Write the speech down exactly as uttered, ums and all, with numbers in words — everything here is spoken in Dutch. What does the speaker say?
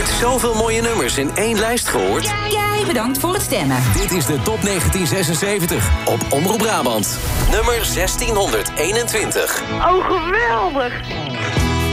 Nooit zoveel mooie nummers in één lijst gehoord? Jij bedankt voor het stemmen. Dit is de Top negentien zesenzeventig op Omroep Brabant. Nummer zestienhonderdeenentwintig. Oh, geweldig!